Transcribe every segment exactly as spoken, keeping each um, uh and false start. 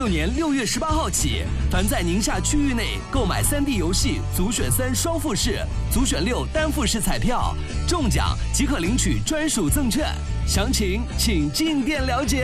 六年六月十八号起，凡在宁夏区域内购买 三 D 游戏足选三双复式、足选六单复式彩票，中奖即可领取专属赠券。详情请进店了解。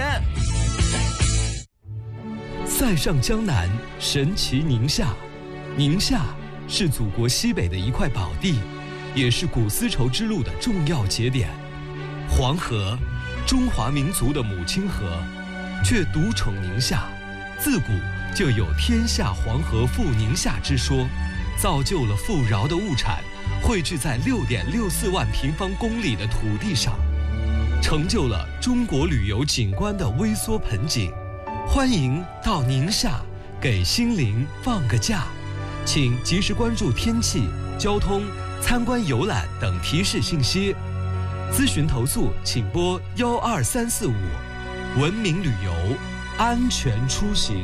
塞上江南，神奇宁夏。宁夏是祖国西北的一块宝地，也是古丝绸之路的重要节点。黄河，中华民族的母亲河，却独宠宁夏。自古就有天下黄河赴宁夏之说，造就了富饶的物产汇聚在六点六四万平方公里的土地上，成就了中国旅游景观的微缩盆景。欢迎到宁夏给心灵放个假，请及时关注天气、交通、参观游览等提示信息。咨询投诉请拨幺二三四五。文明旅游，安全出行。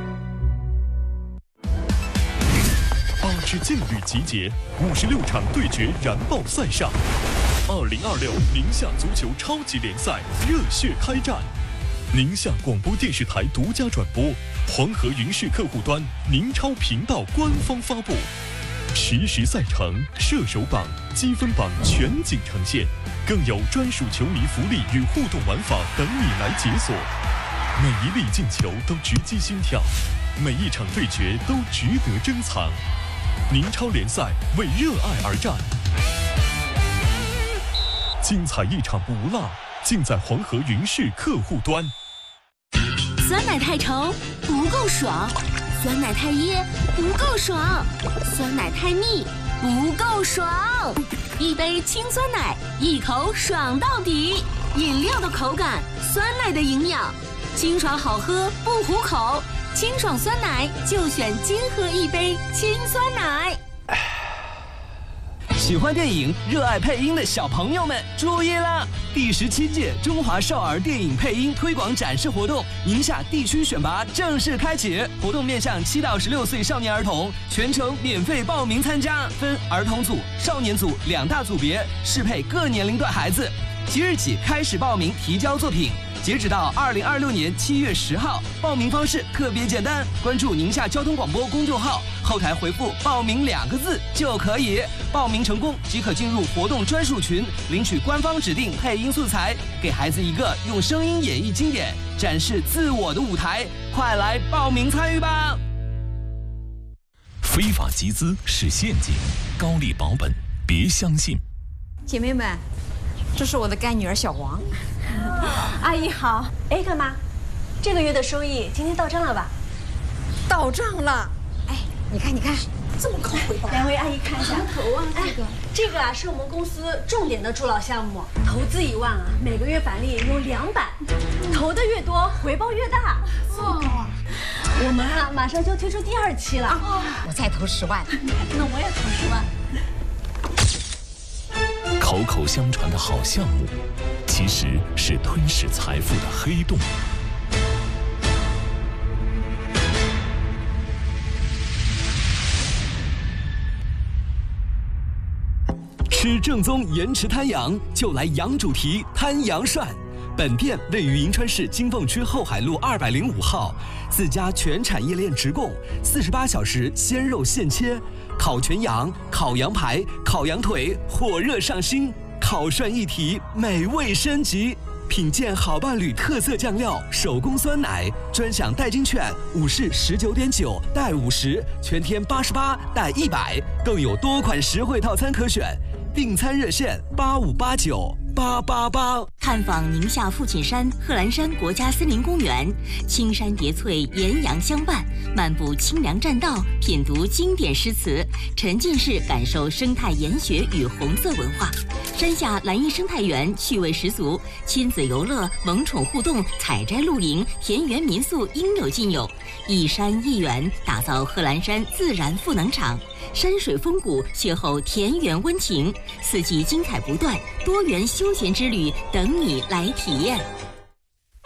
八支劲旅集结，五十六场对决燃爆赛上。二零二六宁夏足球超级联赛热血开战，宁夏广播电视台独家转播，黄河云视客户端、宁超频道官方发布，实时赛程、射手榜、积分榜全景呈现，更有专属球迷福利与互动玩法等你来解锁。每一粒进球都直击心跳，每一场对决都值得珍藏。宁超联赛为热爱而战，精彩一场不落，尽在黄河云视客户端。 酸奶太稠不够爽，酸奶太噎不够爽，酸奶太腻不够爽。一杯清酸奶，一口爽到底。饮料的口感，酸奶的营养，清爽好喝不糊口。清爽酸奶就选金喝一杯清酸奶。 喜欢电影、热爱配音的小朋友们注意了！第十七届中华少儿电影配音推广展示活动宁夏地区选拔正式开启，活动面向七到十六岁少年儿童，全程免费报名参加，分儿童组、少年组两大组别，适配各年龄段孩子。即日起开始报名提交作品。截止到二零二六年七月十号，报名方式特别简单，关注宁夏交通广播公众号，后台回复“报名”两个字就可以。报名成功即可进入活动专属群，领取官方指定配音素材，给孩子一个用声音演绎经典、展示自我的舞台。快来报名参与吧！ 非法集资是陷阱，高利保本别相信。 姐妹们，这是我的干女儿小王。 阿姨好。哎，干妈，这个月的收益今天到账了吧？ 到账了。哎，你看，你看，这么高回报。 两位阿姨看一下。 头啊，这个。 这个啊是我们公司重点的助老项目，投资一万啊，每个月返利有两百，投的越多，回报越大。 哦。 我们啊马上就推出第二期了。 哦。我再投十万。 那我也投十万。 口口相传的好项目，其实是吞噬财富的黑洞。 吃正宗盐池滩羊，就来羊主题滩羊涮。本店位于银川市金凤区后海路二百零五号，自家全产业链直供，四十八小时鲜肉现切，烤全羊、烤羊排、烤羊腿，火热上新，烤涮一体，美味升级。品鉴好伴侣特色酱料，手工酸奶，专享代金券，五式十九点九带五十，全天八十八带一百，更有多款实惠套餐可选。订餐热线八五八九八八八。 探访宁夏父亲山贺兰山国家森林公园，青山叠翠，岩阳相伴，漫步清凉栈道，品读经典诗词，沉浸式感受生态研学与红色文化。山下蓝荫生态园趣味十足，亲子游乐、萌宠互动、采摘露营、田园民宿应有尽有。一山一园，打造贺兰山自然赋能场，山水风谷，邂逅田园温情，四季精彩不断，多元休闲之旅等你来体验。